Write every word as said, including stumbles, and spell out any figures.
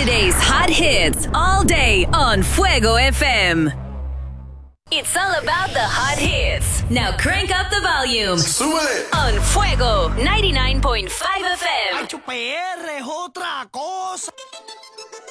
Friday's hot hits all day on Fuego F M. It's all about the hot hits. Now crank up the volume. ¡Súbele! On Fuego ninety-nine point five F M. H P R es otra cosa.